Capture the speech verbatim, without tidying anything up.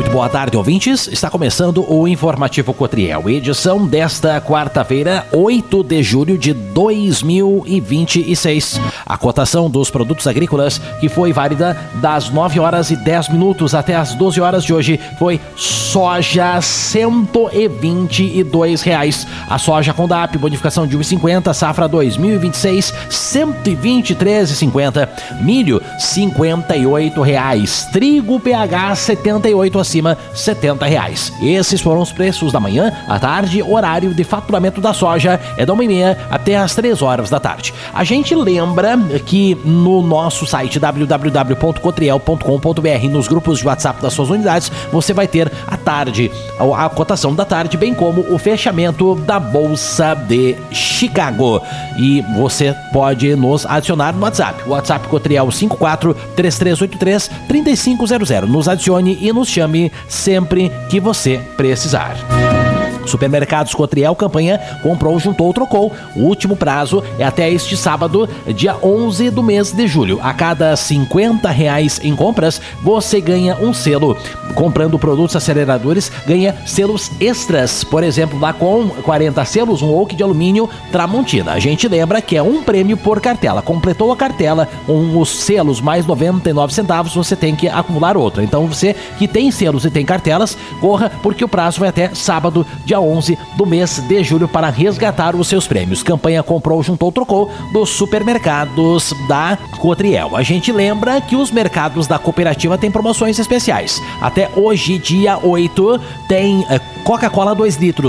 Boa tarde, ouvintes. Está começando o Informativo Cotriel, edição desta quarta-feira, oito de julho de dois mil e vinte e seis. A cotação dos produtos agrícolas, que foi válida das nove horas e dez minutos até as doze horas de hoje, foi soja cento e vinte e dois reais. A soja com D A P, bonificação de um real e cinquenta, safra dois mil e vinte e seis, cento e vinte e três reais e cinquenta. Milho, cinquenta e oito reais. Trigo P H setenta e oito acima, setenta reais. Esses foram os preços da manhã, à tarde, horário de faturamento da soja é da uma e meia até as três horas da tarde. A gente lembra que no nosso site w w w ponto cotriel ponto com ponto b r, nos grupos de WhatsApp das suas unidades, você vai ter a tarde, a cotação da tarde, bem como o fechamento da Bolsa de Chicago. E você pode nos adicionar no WhatsApp. O WhatsApp Cotriel cinco quatro três três oito três três cinco zero zero. Nos adicione e nos chame sempre que você precisar. Supermercados Cotriel, campanha comprou, juntou, trocou. O último prazo é até este sábado, dia onze do mês de julho. A cada cinquenta reais em compras, você ganha um selo. Comprando produtos aceleradores, ganha selos extras. Por exemplo, lá com quarenta selos, um Oak de alumínio Tramontina. A gente lembra que é um prêmio por cartela. Completou a cartela com os selos mais noventa e nove centavos, você tem que acumular outra. Então você que tem selos e tem cartelas, corra, porque o prazo vai até sábado, dia onze do mês de julho, para resgatar os seus prêmios. Campanha comprou, juntou, trocou dos supermercados da Cotriel. A gente lembra que os mercados da cooperativa têm promoções especiais. Até hoje, dia oito, tem eh, Coca-Cola dois litros.